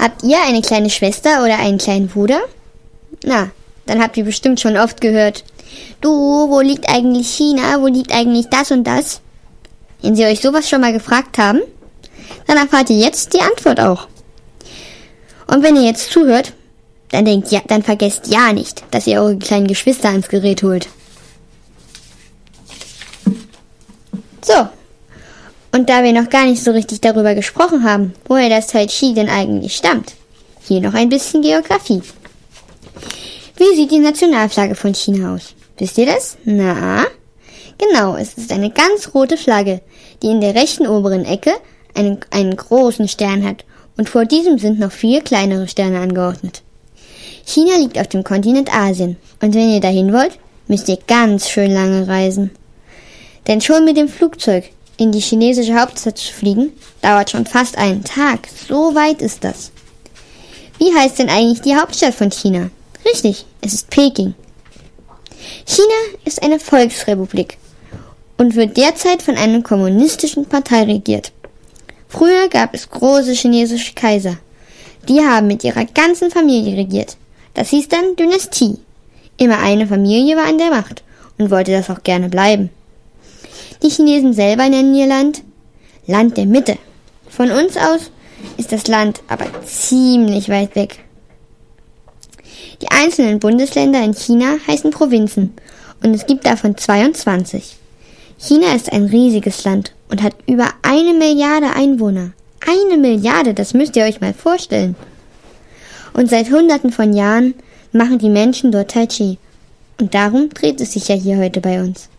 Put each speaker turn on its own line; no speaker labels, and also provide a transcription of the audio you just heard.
Habt ihr eine kleine Schwester oder einen kleinen Bruder? Na, dann habt ihr bestimmt schon oft gehört: Du, wo liegt eigentlich China? Wo liegt eigentlich das und das? Wenn Sie euch sowas schon mal gefragt haben, dann erfahrt ihr jetzt die Antwort auch. Und wenn ihr jetzt zuhört, dann vergesst ja nicht, dass ihr eure kleinen Geschwister ans Gerät holt. So, und da wir noch gar nicht so richtig darüber gesprochen haben, woher das Tai Chi denn eigentlich stammt, hier noch ein bisschen Geografie. Wie sieht die Nationalflagge von China aus? Wisst ihr das? Na, genau, es ist eine ganz rote Flagge, die in der rechten oberen Ecke einen großen Stern hat, und vor diesem sind noch 4 kleinere Sterne angeordnet. China liegt auf dem Kontinent Asien, und wenn ihr dahin wollt, müsst ihr ganz schön lange reisen. Denn schon mit dem Flugzeug in die chinesische Hauptstadt zu fliegen, dauert schon fast einen Tag. So weit ist das. Wie heißt denn eigentlich die Hauptstadt von China? Richtig, es ist Peking. China ist eine Volksrepublik und wird derzeit von einer kommunistischen Partei regiert. Früher gab es große chinesische Kaiser. Die haben mit ihrer ganzen Familie regiert. Das hieß dann Dynastie. Immer eine Familie war an der Macht und wollte das auch gerne bleiben. Die Chinesen selber nennen ihr Land Land der Mitte. Von uns aus ist das Land aber ziemlich weit weg. Die einzelnen Bundesländer in China heißen Provinzen und es gibt davon 22. China ist ein riesiges Land und hat über 1 Milliarde Einwohner. 1 Milliarde, das müsst ihr euch mal vorstellen. Und seit Hunderten von Jahren machen die Menschen dort Tai Chi. Und darum dreht es sich ja hier heute bei uns.